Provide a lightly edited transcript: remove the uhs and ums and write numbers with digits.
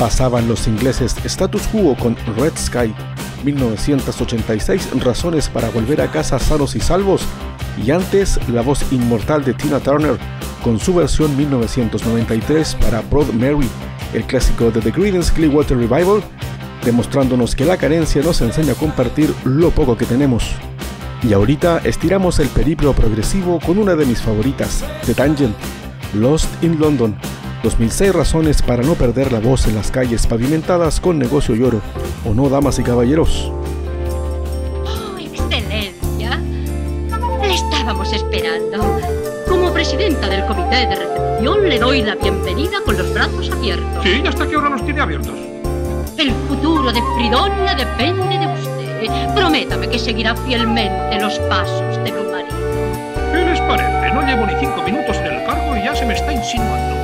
Pasaban los ingleses Status Quo con Red Sky, 1986 Razones para volver a casa sanos y salvos, y antes la voz inmortal de Tina Turner con su versión 1993 para Proud Mary, el clásico de The Creedence Clearwater Revival, demostrándonos que la carencia nos enseña a compartir lo poco que tenemos. Y ahorita estiramos el periplo progresivo con una de mis favoritas, The Tangent, Lost in London, 2006 razones para no perder la voz en las calles pavimentadas con negocio y oro, ¿o no, damas y caballeros? ¡Oh, excelencia! Le estábamos esperando. Como presidenta del comité de recepción le doy la bienvenida con los brazos abiertos. Sí, ¿y hasta qué hora los tiene abiertos? El futuro de Fridonia depende de usted. Prométame que seguirá fielmente los pasos de mi marido. ¿Qué les parece? No llevo ni 5 minutos en el cargo y ya se me está insinuando.